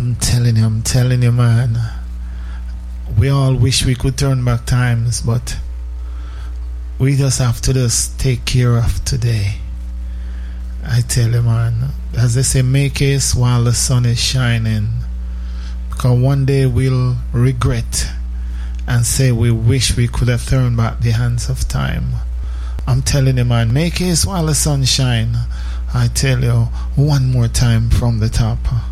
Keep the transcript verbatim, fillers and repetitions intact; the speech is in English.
I'm telling you, I'm telling you, man. We all wish we could turn back times, but we just have to just take care of today. I tell you, man. As they say, make haste while the sun is shining. Because one day we'll regret and say we wish we could have turned back the hands of time. I'm telling you, man, make haste while the sun shine. I tell you one more time from the top.